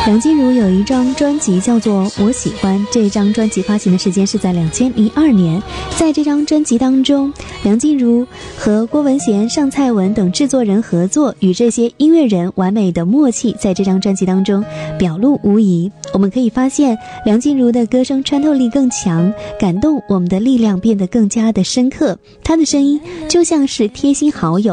梁静茹有一张专辑叫做《我喜欢》，这张专辑发行的时间是在2002年。在这张专辑当中，梁静茹和郭文贤、尚蔡文等制作人合作，与这些音乐人完美的默契在这张专辑当中表露无遗。我们可以发现梁静茹的歌声穿透力更强，感动我们的力量变得更加的深刻，她的声音就像是贴心好友，